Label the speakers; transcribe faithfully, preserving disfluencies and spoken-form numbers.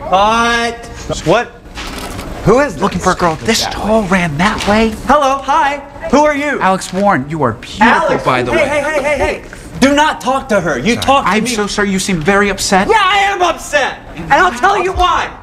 Speaker 1: Cut. What? Who is
Speaker 2: Looking for a girl this tall ran that way?
Speaker 1: Hello, hi. Who are you?
Speaker 2: Alex Warren, you are beautiful,
Speaker 1: Alex,
Speaker 2: by the
Speaker 1: hey,
Speaker 2: way.
Speaker 1: Hey, hey, hey, hey. Do not talk to her. You talk to
Speaker 2: I'm
Speaker 1: me.
Speaker 2: so sorry. You seem very upset.
Speaker 1: Yeah, I am upset. And I'll tell you why.